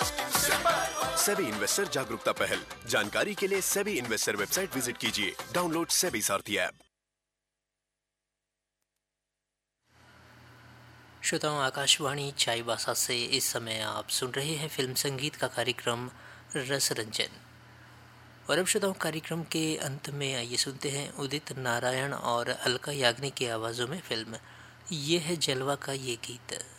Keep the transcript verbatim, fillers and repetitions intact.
SEBI investor जागरूकता पहल। जानकारी के लिए सेबी इन्वेस्टर वेबसाइट विजिट कीजिए। डाउनलोड सेबी सारथी ऐप। श्रोताओं, आकाशवाणी चाईबासा से इस समय आप सुन रहे हैं फिल्म संगीत का कार्यक्रम रस रंजन। और अब श्रोताओं, कार्यक्रम के अंत में आइए सुनते हैं उदित नारायण और अलका याग्निक की आवाज़ों में फिल्म ये है जलवा का ये गीत।